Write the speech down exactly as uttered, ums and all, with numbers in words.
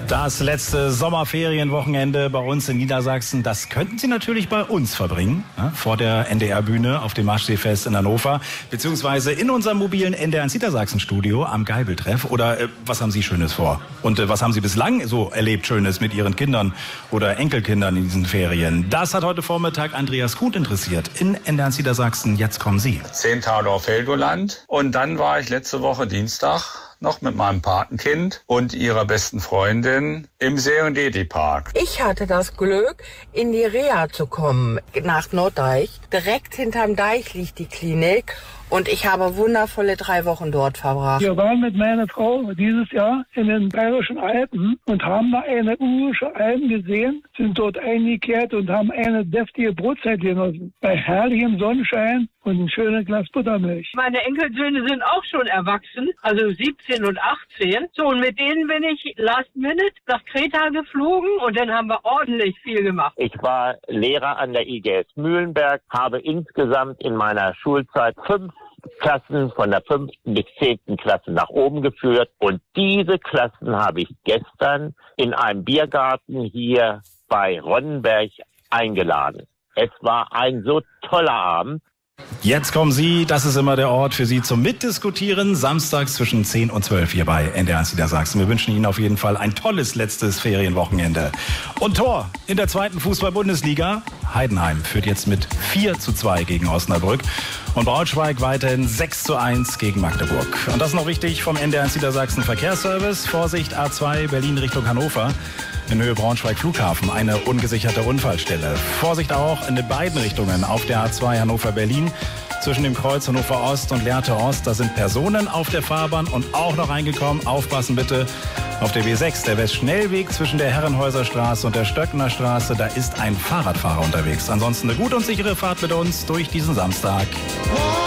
Das letzte Sommerferienwochenende bei uns in Niedersachsen, das könnten Sie natürlich bei uns verbringen, ja, vor der N D R-Bühne auf dem Marschseefest in Hannover, beziehungsweise in unserem mobilen N D R eins Niedersachsen-Studio am Geibeltreff. Oder äh, was haben Sie Schönes vor? Und äh, was haben Sie bislang so erlebt Schönes mit Ihren Kindern oder Enkelkindern in diesen Ferien? Das hat heute Vormittag Andreas Kuhn interessiert in N D R eins Niedersachsen. Jetzt kommen Sie. Zehn Tage auf Helgoland und dann war ich letzte Woche Dienstag noch mit meinem Patenkind und ihrer besten Freundin im Serengeti-Park. Ich hatte das Glück, in die Reha zu kommen, nach Norddeich. Direkt hinterm Deich liegt die Klinik und ich habe wundervolle drei Wochen dort verbracht. Wir waren mit meiner Frau dieses Jahr in den Bayerischen Alpen und haben da eine urische Alm gesehen, sind dort eingekehrt und haben eine deftige Brotzeit genossen. Bei herrlichem Sonnenschein und ein schönes Glas Buttermilch. Meine Enkelsöhne sind auch schon erwachsen, also siebzehn und achtzehn. So, und mit denen bin ich last minute nach Kreta geflogen und dann haben wir ordentlich viel gemacht. Ich war Lehrer an der I G S Mühlenberg, habe insgesamt in meiner Schulzeit fünf Klassen von der fünften bis zehnten Klasse nach oben geführt. Und diese Klassen habe ich gestern in einem Biergarten hier bei Ronnenberg eingeladen. Es war ein so toller Abend. Jetzt kommen Sie, das ist immer der Ort für Sie zum Mitdiskutieren, samstags zwischen zehn und zwölf hier bei N D R eins Niedersachsen. Wir wünschen Ihnen auf jeden Fall ein tolles letztes Ferienwochenende. Und Tor in der zweiten Fußball-Bundesliga. Heidenheim führt jetzt mit vier zu zwei gegen Osnabrück und Braunschweig weiterhin sechs zu eins gegen Magdeburg. Und das noch wichtig vom N D R eins Niedersachsen Verkehrsservice. Vorsicht A zwei Berlin Richtung Hannover. In Höhe Braunschweig Flughafen eine ungesicherte Unfallstelle. Vorsicht auch in beiden Richtungen auf der A zwei Hannover-Berlin. Zwischen dem Kreuz Hannover Ost und Lehrte Ost, da sind Personen auf der Fahrbahn und auch noch reingekommen. Aufpassen bitte. Auf der B sechs, der Westschnellweg zwischen der Herrenhäuser Straße und der Stöckner Straße, da ist ein Fahrradfahrer unterwegs. Ansonsten eine gute und sichere Fahrt mit uns durch diesen Samstag.